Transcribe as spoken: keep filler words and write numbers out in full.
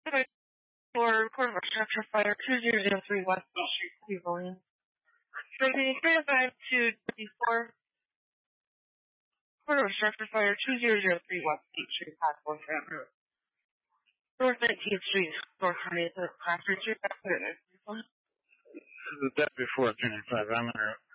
For report of a structure fire two zero zero three West Street, Cleveland. So can you clear five two four? Report of a structure fire two zero zero three West Street, Passport Road. North nineteenth Street, North twentieth, Passport Street. This is the deputy four three nine five. I'm in